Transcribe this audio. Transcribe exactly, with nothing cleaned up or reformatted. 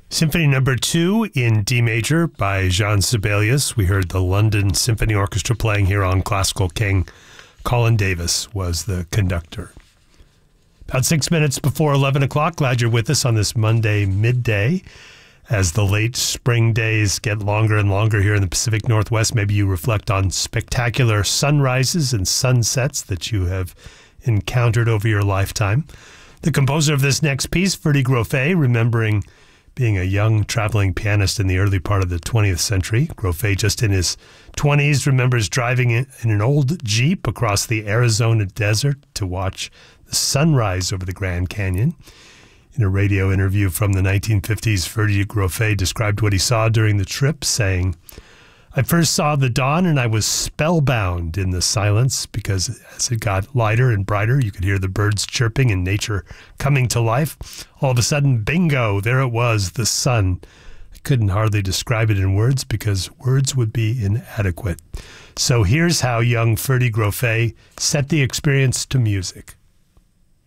Symphony number two in D major by Jean Sibelius. We heard the London Symphony Orchestra playing here on Classical King. Colin Davis was the conductor. About six minutes before eleven o'clock, glad you're with us on this Monday midday. As the late spring days get longer and longer here in the Pacific Northwest, maybe you reflect on spectacular sunrises and sunsets that you have encountered over your lifetime. The composer of this next piece, Ferdy Grofé, remembering being a young traveling pianist in the early part of the twentieth century. Grofé, just in his twenties, remembers driving in an old Jeep across the Arizona desert to watch the sunrise over the Grand Canyon. In a radio interview from the nineteen fifties, Ferdy Grofé described what he saw during the trip, saying, "I first saw the dawn and I was spellbound in the silence because as it got lighter and brighter, you could hear the birds chirping and nature coming to life. All of a sudden, bingo, there it was, the sun. I couldn't hardly describe it in words because words would be inadequate." So here's how young Ferdy Grofé set the experience to music.